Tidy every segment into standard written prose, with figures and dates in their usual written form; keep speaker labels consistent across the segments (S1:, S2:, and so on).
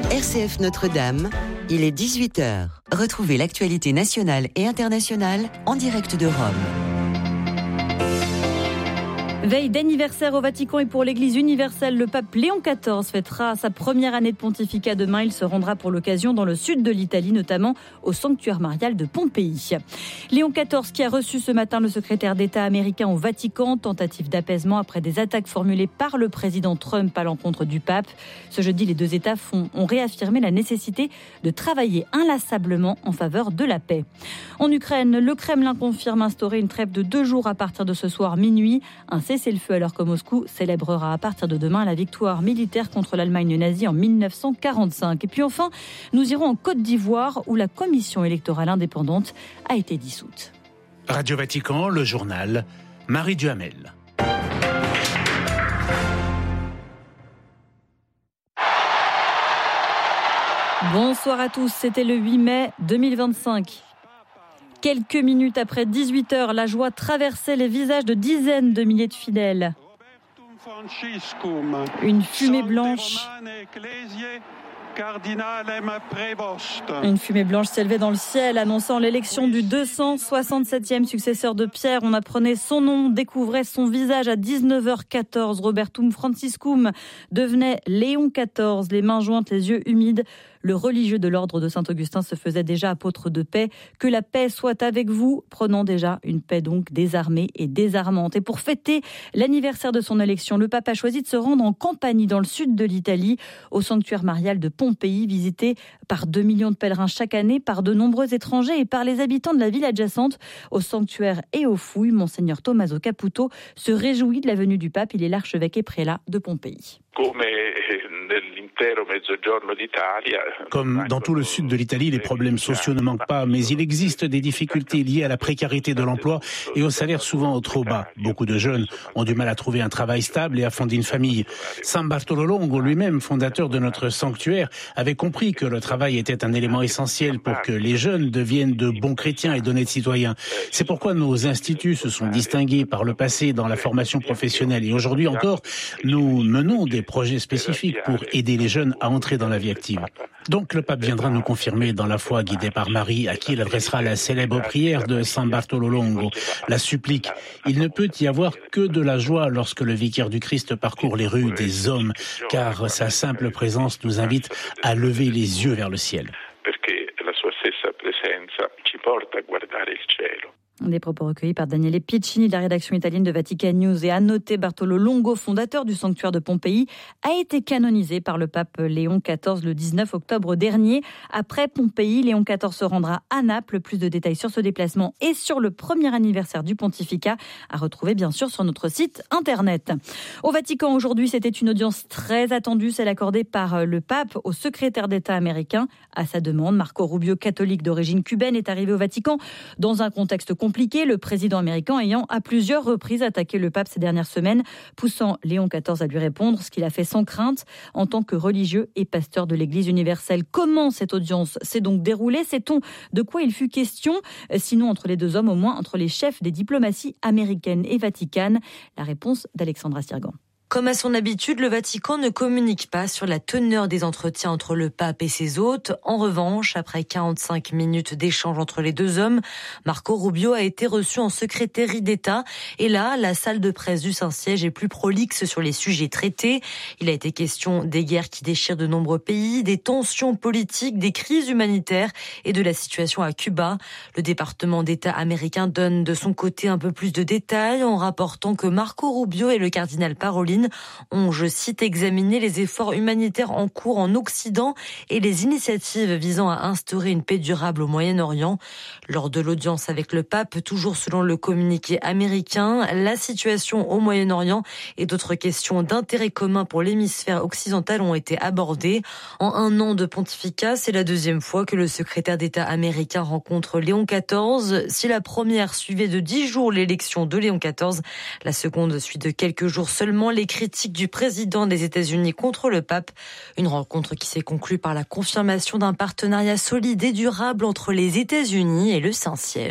S1: RCF Notre-Dame, il est 18h. Retrouvez l'actualité nationale et internationale en direct de Rome.
S2: Veille d'anniversaire au Vatican et pour l'Église universelle, le pape Léon XIV fêtera sa première année de pontificat demain. Il se rendra pour l'occasion dans le sud de l'Italie, notamment au sanctuaire marial de Pompéi. Léon XIV qui a reçu ce matin le secrétaire d'État américain au Vatican, tentative d'apaisement après des attaques formulées par le président Trump à l'encontre du pape. Ce jeudi, les deux États ont réaffirmé la nécessité de travailler inlassablement en faveur de la paix. En Ukraine, le Kremlin confirme instaurer une trêve de 2 jours à partir de ce soir minuit. Un cessez-le-feu alors que Moscou célébrera à partir de demain la victoire militaire contre l'Allemagne nazie en 1945. Et puis enfin, nous irons en Côte d'Ivoire où la commission électorale indépendante a été dissoute.
S3: Radio Vatican, le journal, Marie Duhamel.
S2: Bonsoir à tous, c'était le 8 mai 2025. Quelques minutes après 18h, la joie traversait les visages de dizaines de milliers de fidèles. Une fumée blanche s'élevait dans le ciel, annonçant l'élection du 267e successeur de Pierre. On apprenait son nom, découvrait son visage à 19h14. Robertum Franciscum devenait Léon XIV, les mains jointes, les yeux humides. Le religieux de l'ordre de Saint-Augustin se faisait déjà apôtre de paix. Que la paix soit avec vous, prenant déjà une paix donc désarmée et désarmante. Et pour fêter l'anniversaire de son élection, le pape a choisi de se rendre en Campanie, dans le sud de l'Italie, au sanctuaire marial de Pompéi, visité par 2 millions de pèlerins chaque année, par de nombreux étrangers et par les habitants de la ville adjacente. Au sanctuaire et aux fouilles, Monseigneur Tommaso Caputo se réjouit de la venue du pape. Il est l'archevêque et prélat de Pompéi.
S3: Comme dans tout le sud de l'Italie, les problèmes sociaux ne manquent pas, mais il existe des difficultés liées à la précarité de l'emploi et au salaire souvent trop bas. Beaucoup de jeunes ont du mal à trouver un travail stable et à fonder une famille. San Bartolo Longo, lui-même fondateur de notre sanctuaire, avait compris que le travail était un élément essentiel pour que les jeunes deviennent de bons chrétiens et d'honnêtes citoyens. C'est pourquoi nos instituts se sont distingués par le passé dans la formation professionnelle et aujourd'hui encore, nous menons des projets spécifiques pour aider les jeunes à entrer dans la vie active. Donc le pape viendra nous confirmer dans la foi guidée par Marie, à qui il adressera la célèbre prière de San Bartolo Longo, la supplique. Il ne peut y avoir que de la joie lorsque le vicaire du Christ parcourt les rues des hommes, car sa simple présence nous invite à lever les yeux vers le ciel.
S2: Des propos recueillis par Daniele Piccini de la rédaction italienne de Vatican News. Et à noter, Bartolo Longo, fondateur du sanctuaire de Pompéi, a été canonisé par le pape Léon XIV le 19 octobre dernier. Après Pompéi, Léon XIV se rendra à Naples. Plus de détails sur ce déplacement et sur le premier anniversaire du pontificat à retrouver bien sûr sur notre site internet. Au Vatican aujourd'hui, c'était une audience très attendue, celle accordée par le pape au secrétaire d'État américain. À sa demande, Marco Rubio, catholique d'origine cubaine, est arrivé au Vatican dans un contexte compliqué, le président américain ayant à plusieurs reprises attaqué le pape ces dernières semaines, poussant Léon XIV à lui répondre, ce qu'il a fait sans crainte en tant que religieux et pasteur de l'Église universelle. Comment cette audience s'est donc déroulée ? Sait-on de quoi il fut question ? Sinon entre les deux hommes, au moins entre les chefs des diplomaties américaines et vaticanes. La réponse d'Alexandra Sirgan.
S4: Comme à son habitude, le Vatican ne communique pas sur la teneur des entretiens entre le pape et ses hôtes. En revanche, après 45 minutes d'échange entre les deux hommes, Marco Rubio a été reçu en secrétairie d'État. Et là, la salle de presse du Saint-Siège est plus prolixe sur les sujets traités. Il a été question des guerres qui déchirent de nombreux pays, des tensions politiques, des crises humanitaires et de la situation à Cuba. Le département d'État américain donne de son côté un peu plus de détails en rapportant que Marco Rubio et le cardinal Parolin ont, je cite, examiné les efforts humanitaires en cours en Occident et les initiatives visant à instaurer une paix durable au Moyen-Orient. Lors de l'audience avec le pape, toujours selon le communiqué américain, la situation au Moyen-Orient et d'autres questions d'intérêt commun pour l'hémisphère occidental ont été abordées. En 1 an de pontificat, c'est la 2e fois que le secrétaire d'État américain rencontre Léon XIV. Si la première suivait de 10 jours l'élection de Léon XIV, la seconde suit de quelques jours seulement les critiques du président des États-Unis contre le pape. Une rencontre qui s'est conclue par la confirmation d'un partenariat solide et durable entre les États-Unis et le Saint-Siège.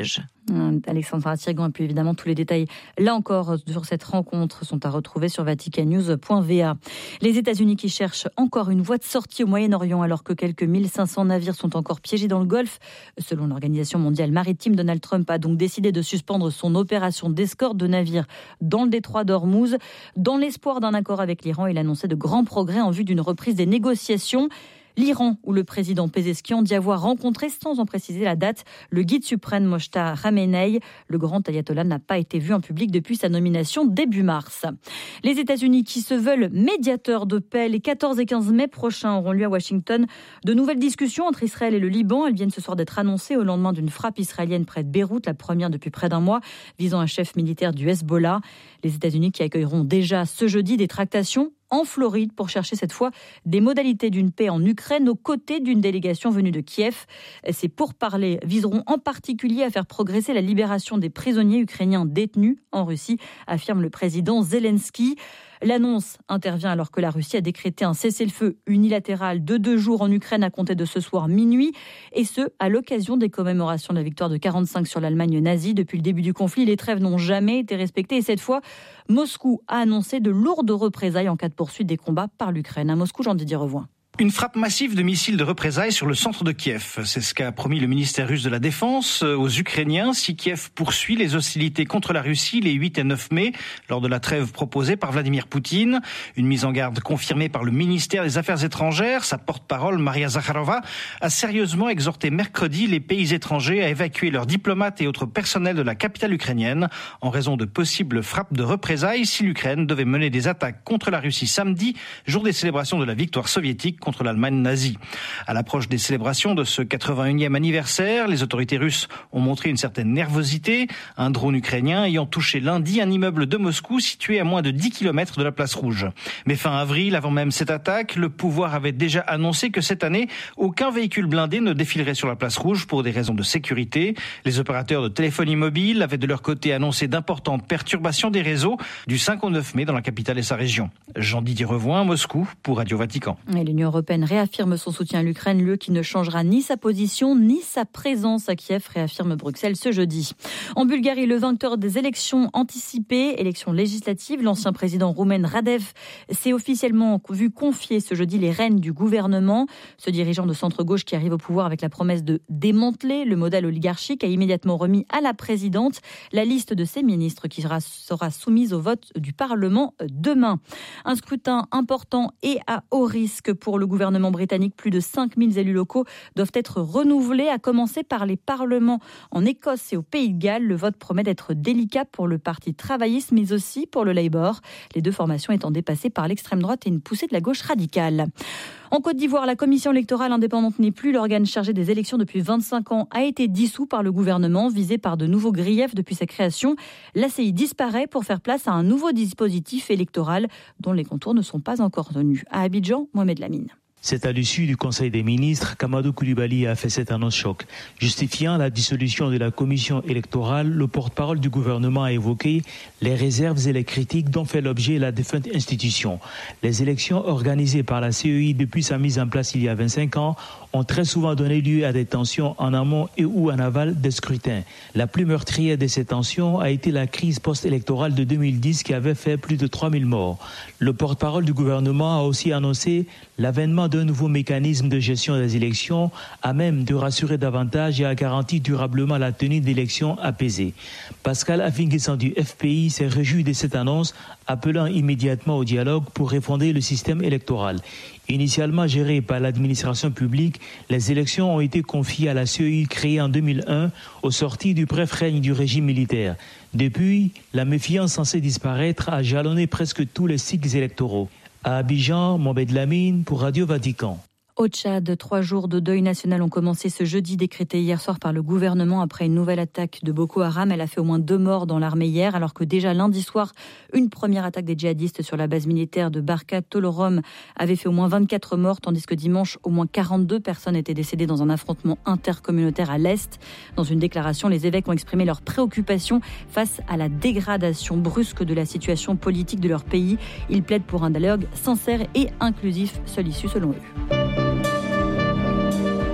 S2: Alexandra Thirgan, et puis évidemment tous les détails là encore sur cette rencontre sont à retrouver sur vaticannews.va. Les États-Unis qui cherchent encore une voie de sortie au Moyen-Orient alors que quelques 1500 navires sont encore piégés dans le Golfe. Selon l'Organisation mondiale maritime, Donald Trump a donc décidé de suspendre son opération d'escorte de navires dans le détroit d'Ormuz. Dans l'espoir d'un accord avec l'Iran, il annonçait de grands progrès en vue d'une reprise des négociations. L'Iran, où le président Pezeshkian dit avoir rencontré, sans en préciser la date, le guide suprême Mojtaba Khamenei. Le grand ayatollah n'a pas été vu en public depuis sa nomination début mars. Les États-Unis qui se veulent médiateurs de paix, les 14 et 15 mai prochains auront lieu à Washington. De nouvelles discussions entre Israël et le Liban. Elles viennent ce soir d'être annoncées au lendemain d'une frappe israélienne près de Beyrouth, la première depuis près d'un mois, visant un chef militaire du Hezbollah. Les États-Unis qui accueilleront déjà ce jeudi des tractations en Floride pour chercher cette fois des modalités d'une paix en Ukraine aux côtés d'une délégation venue de Kiev. Ces pourparlers viseront en particulier à faire progresser la libération des prisonniers ukrainiens détenus en Russie, affirme le président Zelensky. L'annonce intervient alors que la Russie a décrété un cessez-le-feu unilatéral de 2 jours en Ukraine à compter de ce soir minuit, et ce, à l'occasion des commémorations de la victoire de 1945 sur l'Allemagne nazie. Depuis le début du conflit, les trêves n'ont jamais été respectées et cette fois, Moscou a annoncé de lourdes représailles en cas de poursuite des combats par l'Ukraine. À Moscou, Jean-Didier Revoin.
S5: Une frappe massive de missiles de représailles sur le centre de Kiev. C'est ce qu'a promis le ministère russe de la Défense aux Ukrainiens si Kiev poursuit les hostilités contre la Russie les 8 et 9 mai, lors de la trêve proposée par Vladimir Poutine. Une mise en garde confirmée par le ministère des Affaires étrangères. Sa porte-parole, Maria Zakharova, a sérieusement exhorté mercredi les pays étrangers à évacuer leurs diplomates et autres personnels de la capitale ukrainienne en raison de possibles frappes de représailles si l'Ukraine devait mener des attaques contre la Russie samedi, jour des célébrations de la victoire soviétique contre l'Allemagne nazie. À l'approche des célébrations de ce 81e anniversaire, les autorités russes ont montré une certaine nervosité, un drone ukrainien ayant touché lundi un immeuble de Moscou situé à moins de 10 km de la place Rouge. Mais fin avril, avant même cette attaque, le pouvoir avait déjà annoncé que cette année, aucun véhicule blindé ne défilerait sur la place Rouge pour des raisons de sécurité. Les opérateurs de téléphonie mobile avaient de leur côté annoncé d'importantes perturbations des réseaux du 5 au 9 mai dans la capitale et sa région. Jean-Didier Revoin, Moscou, pour Radio Vatican.
S2: Et l'Union européenne réaffirme son soutien à l'Ukraine, lieu qui ne changera ni sa position ni sa présence à Kiev, réaffirme Bruxelles ce jeudi. En Bulgarie, le vainqueur des élections anticipées, élections législatives, l'ancien président roumain Radev, s'est officiellement vu confier ce jeudi les rênes du gouvernement. Ce dirigeant de centre-gauche qui arrive au pouvoir avec la promesse de démanteler le modèle oligarchique a immédiatement remis à la présidente la liste de ses ministres qui sera soumise au vote du Parlement demain. Un scrutin important et à haut risque pour le gouvernement britannique. Plus de 5000 élus locaux doivent être renouvelés, à commencer par les parlements en Écosse et au Pays de Galles. Le vote promet d'être délicat pour le parti travailliste, mais aussi pour le Labour. Les deux formations étant dépassées par l'extrême droite et une poussée de la gauche radicale. En Côte d'Ivoire, la commission électorale indépendante n'est plus l'organe chargé des élections depuis 25 ans, a été dissous par le gouvernement, visé par de nouveaux griefs depuis sa création. L'ACI disparaît pour faire place à un nouveau dispositif électoral dont les contours ne sont pas encore connus. À Abidjan, Mohamed Lamine.
S6: C'est à l'issue du Conseil des ministres qu'Amadou Coulibaly a fait cette annonce choc. Justifiant la dissolution de la commission électorale, le porte-parole du gouvernement a évoqué les réserves et les critiques dont fait l'objet la défunte institution. Les élections organisées par la CEI depuis sa mise en place il y a 25 ans ont très souvent donné lieu à des tensions en amont et ou en aval des scrutins. La plus meurtrière de ces tensions a été la crise post-électorale de 2010 qui avait fait plus de 3000 morts. Le porte-parole du gouvernement a aussi annoncé l'avènement d'un nouveau mécanisme de gestion des élections à même de rassurer davantage et à garantir durablement la tenue d'élections apaisées. Pascal Affinguessan du FPI s'est réjoui de cette annonce, appelant immédiatement au dialogue pour refonder le système électoral. Initialement gérées par l'administration publique, les élections ont été confiées à la CEI créée en 2001 au sortir du bref règne du régime militaire. Depuis, la méfiance censée disparaître a jalonné presque tous les cycles électoraux. À Abidjan, Mohamed Lamine pour Radio Vatican.
S2: Au Tchad, 3 jours de deuil national ont commencé ce jeudi, décrété hier soir par le gouvernement après une nouvelle attaque de Boko Haram. Elle a fait au moins 2 morts dans l'armée hier, alors que déjà lundi soir, une première attaque des djihadistes sur la base militaire de Barka Tolorom avait fait au moins 24 morts, tandis que dimanche, au moins 42 personnes étaient décédées dans un affrontement intercommunautaire à l'Est. Dans une déclaration, les évêques ont exprimé leur préoccupation face à la dégradation brusque de la situation politique de leur pays. Ils plaident pour un dialogue sincère et inclusif, seule issue selon eux.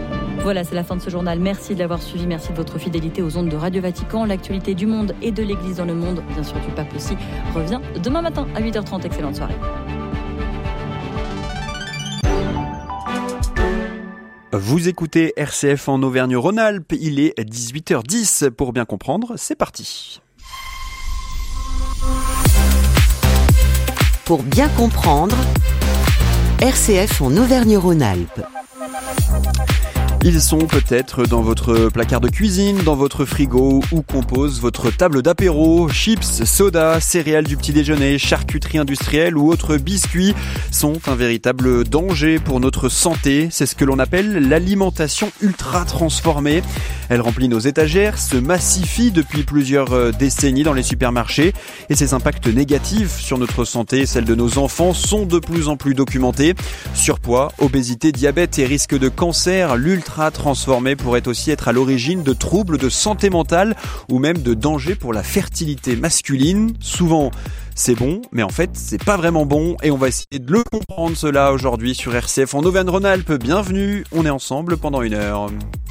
S2: Voilà, c'est la fin de ce journal. Merci de l'avoir suivi. Merci de votre fidélité aux ondes de Radio Vatican. L'actualité du monde et de l'Église dans le monde, bien sûr du pape aussi, revient demain matin à 8h30. Excellente soirée.
S7: Vous écoutez RCF en Auvergne-Rhône-Alpes. Il est 18h10. Pour bien comprendre, c'est parti.
S1: Pour bien comprendre, RCF en Auvergne-Rhône-Alpes.
S7: Ils sont peut-être dans votre placard de cuisine, dans votre frigo ou composent votre table d'apéro. Chips, soda, céréales du petit déjeuner, charcuterie industrielle ou autres biscuits sont un véritable danger pour notre santé. C'est ce que l'on appelle l'alimentation ultra transformée. Elle remplit nos étagères, se massifie depuis plusieurs décennies dans les supermarchés et ses impacts négatifs sur notre santé et celle de nos enfants sont de plus en plus documentés. Surpoids, obésité, diabète et risque de cancer, l'ultra transformé pourrait aussi être à l'origine de troubles de santé mentale ou même de dangers pour la fertilité masculine. Souvent, c'est bon, mais en fait, c'est pas vraiment bon et on va essayer de le comprendre cela aujourd'hui sur RCF en Auvergne-Rhône-Alpes. Bienvenue, on est ensemble pendant 1 heure.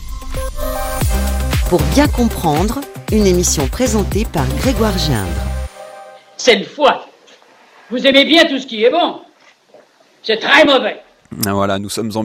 S1: Pour bien comprendre, une émission présentée par Grégoire Gindre.
S8: C'est le foie. Vous aimez bien tout ce qui est bon. C'est très mauvais.
S7: Voilà, nous sommes en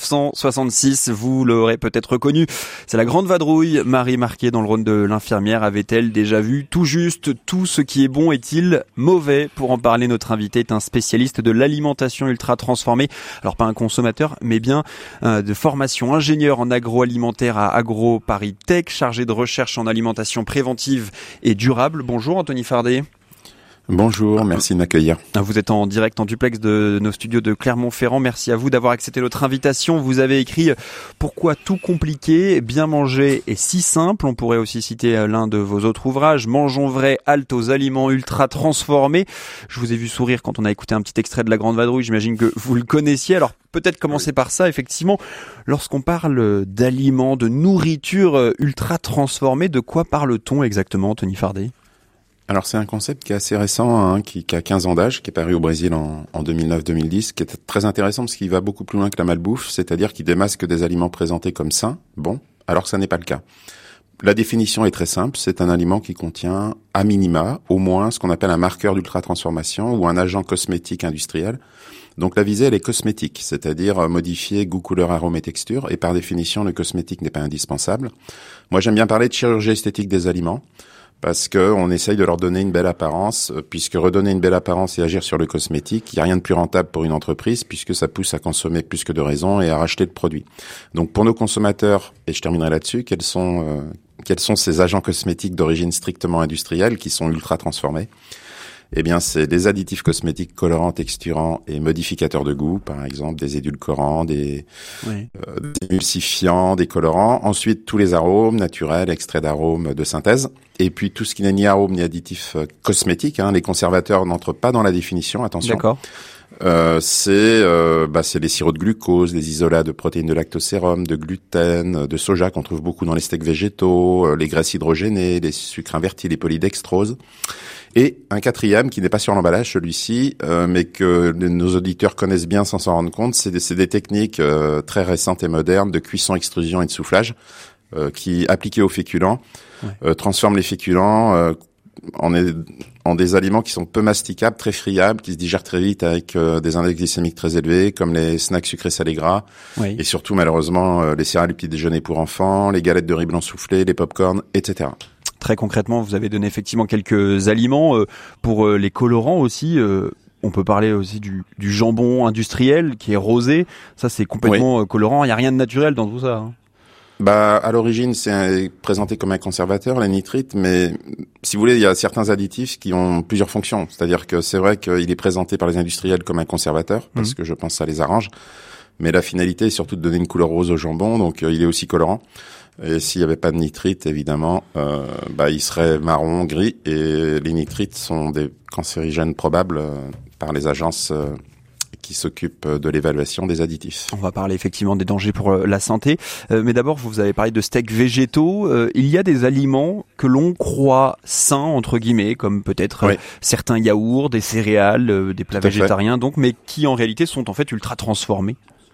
S7: 1966, vous l'aurez peut-être reconnu, c'est la grande vadrouille. Marie Marquet dans le Rhône de l'Infirmière avait-elle déjà vu tout juste tout ce qui est bon est-il mauvais? Pour en parler, notre invité est un spécialiste de l'alimentation ultra transformée, alors pas un consommateur mais bien de formation, ingénieur en agroalimentaire à Agro Paris Tech, chargé de recherche en alimentation préventive et durable. Bonjour Anthony Fardet.
S9: Bonjour, merci de m'accueillir.
S7: Vous êtes en direct en duplex de nos studios de Clermont-Ferrand. Merci à vous d'avoir accepté notre invitation. Vous avez écrit « Pourquoi tout compliqué, bien manger et si simple ?» On pourrait aussi citer l'un de vos autres ouvrages « Mangeons vrai, halte aux aliments ultra transformés ». Je vous ai vu sourire quand on a écouté un petit extrait de La Grande Vadrouille. J'imagine que vous le connaissiez. Alors peut-être commencer par ça, effectivement. Lorsqu'on parle d'aliments, de nourriture ultra transformée, de quoi parle-t-on exactement, Anthony Fardet ?
S9: Alors c'est un concept qui est assez récent, qui a 15 ans d'âge, qui est paru au Brésil en 2009-2010, qui est très intéressant parce qu'il va beaucoup plus loin que la malbouffe, c'est-à-dire qu'il démasque des aliments présentés comme sains, bons, alors que ça n'est pas le cas. La définition est très simple, c'est un aliment qui contient à minima, au moins, ce qu'on appelle un marqueur d'ultra-transformation ou un agent cosmétique industriel. Donc la visée, elle est cosmétique, c'est-à-dire modifier goût, couleur, arôme et texture, et par définition, le cosmétique n'est pas indispensable. Moi, j'aime bien parler de chirurgie esthétique des aliments, parce que on essaye de leur donner une belle apparence, puisque redonner une belle apparence et agir sur le cosmétique, il n'y a rien de plus rentable pour une entreprise, puisque ça pousse à consommer plus que de raison et à racheter de produits. Donc pour nos consommateurs, et je terminerai là-dessus, quels sont ces agents cosmétiques d'origine strictement industrielle qui sont ultra transformés? Eh bien, c'est des additifs cosmétiques colorants, texturants et modificateurs de goût, par exemple des édulcorants, des émulsifiants, des colorants. Ensuite, tous les arômes naturels, extraits d'arômes de synthèse. Et puis, tout ce qui n'est ni arôme ni additif cosmétique. Les conservateurs n'entrent pas dans la définition, attention.
S7: D'accord.
S9: C'est les sirops de glucose, des isolats de protéines de lactosérum, de gluten, de soja qu'on trouve beaucoup dans les steaks végétaux, les graisses hydrogénées, les sucres invertis, les polydextroses. Et un quatrième qui n'est pas sur l'emballage, celui-ci, mais que nos auditeurs connaissent bien sans s'en rendre compte, c'est des techniques très récentes et modernes de cuisson, extrusion et de soufflage qui, appliquées aux féculents, transforment les féculents en des aliments qui sont peu masticables, très friables, qui se digèrent très vite avec des index glycémiques très élevés, comme les snacks sucrés salés gras, et surtout malheureusement les céréales du petit déjeuner pour enfants, les galettes de riz blanc soufflé, les pop-corn, etc.
S7: Très concrètement, vous avez donné effectivement quelques aliments pour les colorants aussi. On peut parler aussi du jambon industriel qui est rosé. Ça, c'est complètement colorant. Il n'y a rien de naturel dans tout ça.
S9: À l'origine, c'est présenté comme un conservateur, les nitrites, mais si vous voulez, il y a certains additifs qui ont plusieurs fonctions. C'est-à-dire que c'est vrai qu'il est présenté par les industriels comme un conservateur, parce que je pense que ça les arrange. Mais la finalité est surtout de donner une couleur rose au jambon, donc il est aussi colorant. Et s'il n'y avait pas de nitrites, évidemment, il serait marron, gris. Et les nitrites sont des cancérigènes probables par les agences qui s'occupent de l'évaluation des additifs.
S7: On va parler effectivement des dangers pour la santé. Mais d'abord, vous avez parlé de steaks végétaux. Il y a des aliments que l'on croit sains, entre guillemets, comme peut-être certains yaourts, des céréales, des plats végétariens, donc, mais qui en réalité sont en fait ultra transformés.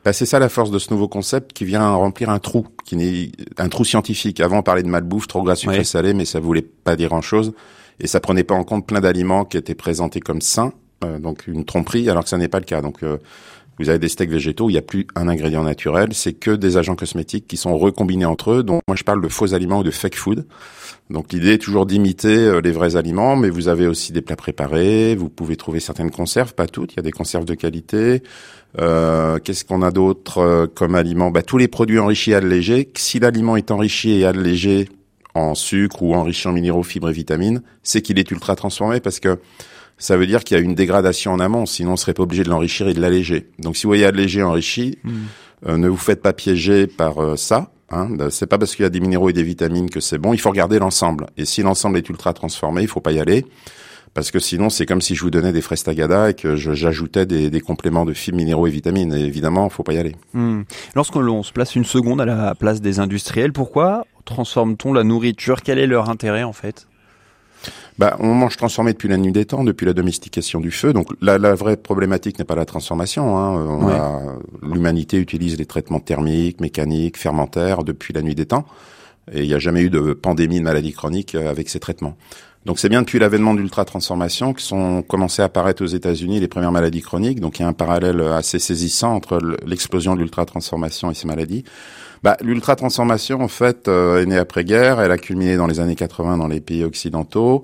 S9: C'est ça la force de ce nouveau concept qui vient remplir un trou scientifique. Avant on parlait de malbouffe, trop gras, sucré, salé, mais ça voulait pas dire grand-chose et ça prenait pas en compte plein d'aliments qui étaient présentés comme sains, donc une tromperie, alors que ça n'est pas le cas. Donc vous avez des steaks végétaux, il n'y a plus un ingrédient naturel, c'est que des agents cosmétiques qui sont recombinés entre eux. Donc moi je parle de faux aliments ou de fake food. Donc l'idée est toujours d'imiter les vrais aliments, mais vous avez aussi des plats préparés, vous pouvez trouver certaines conserves, pas toutes, il y a des conserves de qualité. Qu'est-ce qu'on a d'autre comme aliments ? Tous les produits enrichis et allégés. Si l'aliment est enrichi et allégé en sucre ou enrichi en minéraux, fibres et vitamines, c'est qu'il est ultra transformé parce que ça veut dire qu'il y a une dégradation en amont, sinon on serait pas obligé de l'enrichir et de l'alléger. Donc si vous voyez allégé, enrichi, ne vous faites pas piéger par ça. C'est pas parce qu'il y a des minéraux et des vitamines que c'est bon. Il faut regarder l'ensemble. Et si l'ensemble est ultra transformé, il faut pas y aller. Parce que sinon, c'est comme si je vous donnais des fraises tagada et que j'ajoutais des compléments de fibres, minéraux et vitamines. Et évidemment, faut pas y aller.
S7: Lorsqu'on se place une seconde à la place des industriels, pourquoi transforme-t-on la nourriture ? Quel est leur intérêt, en fait ?
S9: On mange transformé depuis la nuit des temps, depuis la domestication du feu. Donc la vraie problématique n'est pas la transformation. L'humanité utilise les traitements thermiques, mécaniques, fermentaires depuis la nuit des temps. Et il n'y a jamais eu de pandémie de maladies chroniques avec ces traitements. Donc c'est bien depuis l'avènement d'ultra-transformation que sont commencés à apparaître aux États-Unis les premières maladies chroniques. Donc il y a un parallèle assez saisissant entre l'explosion de l'ultra-transformation et ces maladies. L'ultra-transformation, en fait, est née après-guerre. Elle a culminé dans les années 80 dans les pays occidentaux.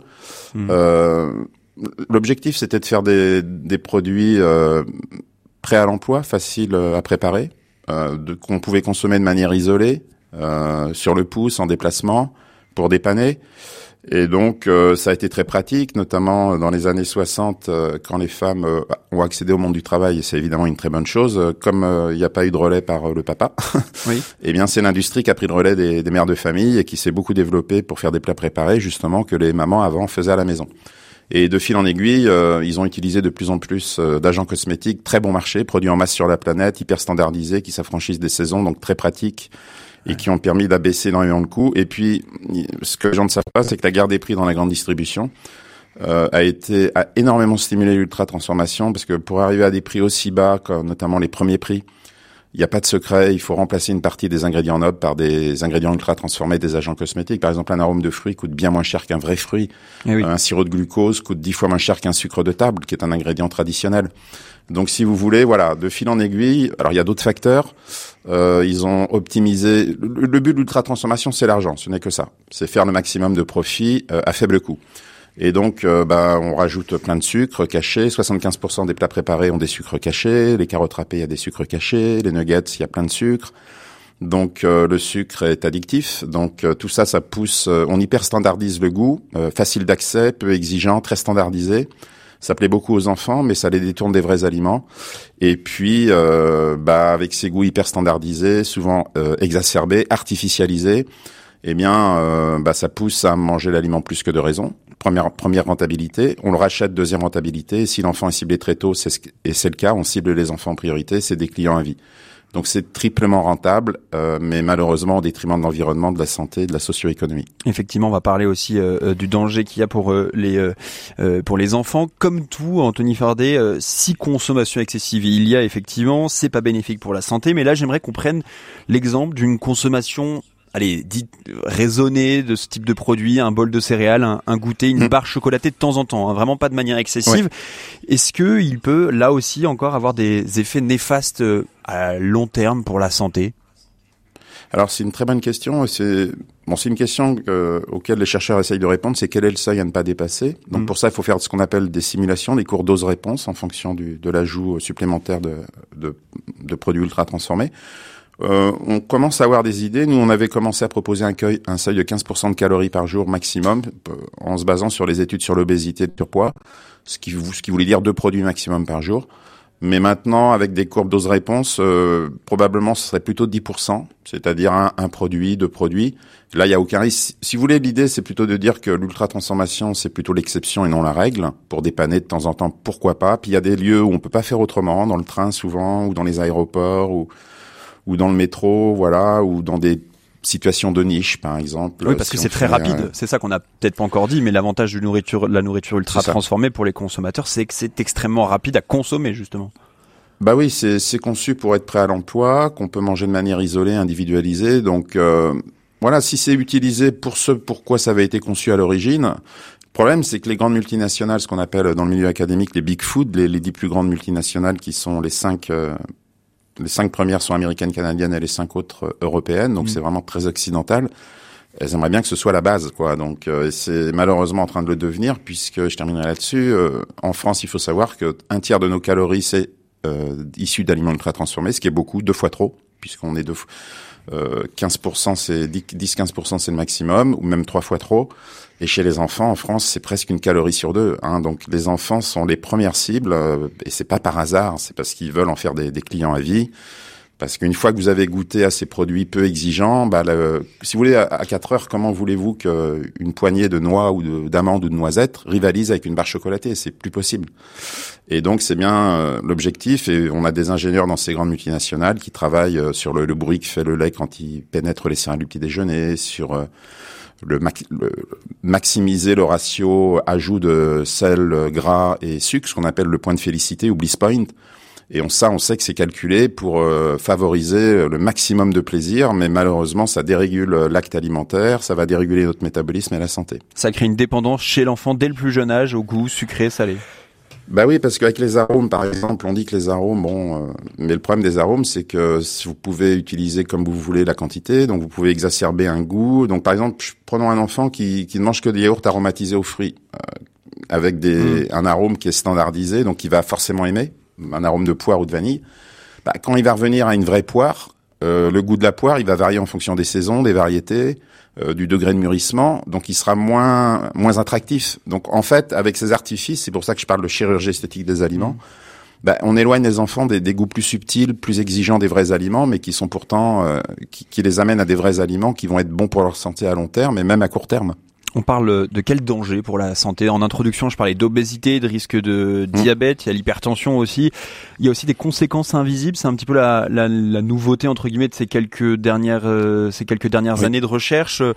S9: L'objectif, c'était de faire des produits prêts à l'emploi, faciles à préparer, qu'on pouvait consommer de manière isolée, sur le pouce, en déplacement, pour dépanner. Et donc, ça a été très pratique, notamment dans les années 60, quand les femmes ont accédé au monde du travail, et c'est évidemment une très bonne chose. Comme il n'y a pas eu de relais par le papa, eh bien, c'est l'industrie qui a pris le relais des mères de famille et qui s'est beaucoup développée pour faire des plats préparés, justement, que les mamans avant faisaient à la maison. Et de fil en aiguille, ils ont utilisé de plus en plus d'agents cosmétiques, très bon marché, produits en masse sur la planète, hyper standardisés, qui s'affranchissent des saisons, donc très pratiques. Et qui ont permis d'abaisser énormément le coût. Et puis, ce que les gens ne savent pas, c'est que la guerre des prix dans la grande distribution a énormément stimulé l'ultra-transformation, parce que pour arriver à des prix aussi bas, comme notamment les premiers prix, il n'y a pas de secret, il faut remplacer une partie des ingrédients nobles par des ingrédients ultra-transformés, des agents cosmétiques. Par exemple, un arôme de fruit coûte bien moins cher qu'un vrai fruit. Un sirop de glucose coûte 10 fois moins cher qu'un sucre de table, qui est un ingrédient traditionnel. Donc, si vous voulez, de fil en aiguille, alors il y a d'autres facteurs. Ils ont optimisé. Le but de l'ultra-transformation, c'est l'argent. Ce n'est que ça. C'est faire le maximum de profit à faible coût. Et donc, on rajoute plein de sucres cachés. 75% des plats préparés ont des sucres cachés. Les carottes râpées, il y a des sucres cachés. Les nuggets, il y a plein de sucre. Donc, le sucre est addictif. Donc, tout ça, ça pousse. On hyper standardise le goût, facile d'accès, peu exigeant, très standardisé. Ça plaît beaucoup aux enfants, mais ça les détourne des vrais aliments. Et puis, avec ces goûts hyper standardisés, souvent exacerbés, artificialisés, ça pousse à manger l'aliment plus que de raison. Première rentabilité. On le rachète, deuxième rentabilité. Et si l'enfant est ciblé très tôt, et c'est le cas, on cible les enfants en priorité, c'est des clients à vie. Donc c'est triplement rentable, mais malheureusement au détriment de l'environnement, de la santé, de la socio-économie.
S7: Effectivement, on va parler aussi du danger qu'il y a pour les enfants. Comme tout, Anthony Fardet, si consommation excessive il y a effectivement, c'est pas bénéfique pour la santé. Mais là, j'aimerais qu'on prenne l'exemple d'une consommation dite raisonnée de ce type de produit, un bol de céréales, un goûter, une barre chocolatée de temps en temps, vraiment pas de manière excessive. Ouais. Est-ce que il peut là aussi encore avoir des effets néfastes à long terme pour la santé ?
S9: Alors c'est une très bonne question. C'est une question auquel les chercheurs essayent de répondre. C'est quel est le seuil à ne pas dépasser. Donc pour ça, il faut faire ce qu'on appelle des simulations, des cours dose-réponse en fonction de l'ajout supplémentaire de produits ultra transformés. On commence à avoir des idées. Nous, on avait commencé à proposer un seuil de 15% de calories par jour maximum, en se basant sur les études sur l'obésité et le surpoids, ce qui voulait dire 2 produits maximum par jour. Mais maintenant, avec des courbes dose-réponse, probablement ce serait plutôt 10%, c'est-à-dire un produit, 2 produits. Là, il n'y a aucun risque. Si vous voulez, l'idée, c'est plutôt de dire que l'ultra-transformation, c'est plutôt l'exception et non la règle, pour dépanner de temps en temps, pourquoi pas. Puis il y a des lieux où on peut pas faire autrement, dans le train souvent, ou dans les aéroports, ou dans le métro, ou dans des situations de niche, par exemple.
S7: Oui, parce que c'est très rapide. C'est ça qu'on n'a peut-être pas encore dit, mais l'avantage de la nourriture ultra transformée pour les consommateurs, c'est que c'est extrêmement rapide à consommer, justement.
S9: Bah oui, c'est conçu pour être prêt à l'emploi, qu'on peut manger de manière isolée, individualisée. Donc voilà, si c'est utilisé pour ce pourquoi ça avait été conçu à l'origine. Le problème, c'est que les grandes multinationales, ce qu'on appelle dans le milieu académique les big food, les 10 plus grandes multinationales qui sont les 5 premières sont américaines, canadiennes et les 5 autres européennes. Donc c'est vraiment très occidental. Elles aimeraient bien que ce soit la base, quoi. Donc c'est malheureusement en train de le devenir, puisque je terminerai là-dessus. En France, il faut savoir que 1/3 de nos calories c'est issu d'aliments ultra transformés, ce qui est beaucoup, 2 fois trop, puisqu'on est 15%, c'est 10-15%, c'est le maximum, ou même 3 fois trop. Et chez les enfants, en France, c'est presque 1 calorie sur 2. Hein. Donc les enfants sont les premières cibles, et c'est pas par hasard, c'est parce qu'ils veulent en faire des clients à vie. Parce qu'une fois que vous avez goûté à ces produits peu exigeants, si vous voulez, à 4 heures, comment voulez-vous qu'une poignée de noix ou d'amandes ou de noisettes rivalise avec une barre chocolatée? C'est plus possible. Et donc, c'est bien l'objectif. Et on a des ingénieurs dans ces grandes multinationales qui travaillent sur le bruit que fait le lait quand il pénètre les céréales du petit déjeuner, sur maximiser le ratio ajout de sel, gras et sucre, ce qu'on appelle le point de félicité ou bliss point. Et on sait que c'est calculé pour favoriser le maximum de plaisir, mais malheureusement, ça dérégule l'acte alimentaire, ça va déréguler notre métabolisme et la santé.
S7: Ça crée une dépendance chez l'enfant dès le plus jeune âge au goût sucré, salé.
S9: Bah oui, parce qu'avec les arômes, par exemple, on dit que les arômes, mais le problème des arômes, c'est que si vous pouvez utiliser comme vous voulez la quantité, donc vous pouvez exacerber un goût. Donc par exemple, prenons un enfant qui ne mange que des yaourts aromatisés aux fruits, avec un arôme qui est standardisé, donc il va forcément aimer. Un arôme de poire ou de vanille, quand il va revenir à une vraie poire, le goût de la poire, il va varier en fonction des saisons, des variétés, du degré de mûrissement, donc il sera moins attractif. Donc en fait, avec ces artifices, c'est pour ça que je parle de chirurgie esthétique des aliments, on éloigne les enfants des goûts plus subtils, plus exigeants des vrais aliments, mais qui sont pourtant, qui les amènent à des vrais aliments qui vont être bons pour leur santé à long terme et même à court terme.
S7: On parle de quel danger pour la santé? En introduction, je parlais d'obésité, de risque de diabète, il y a l'hypertension aussi. Il y a aussi des conséquences invisibles. C'est un petit peu la nouveauté, entre guillemets, de ces quelques dernières années de recherche.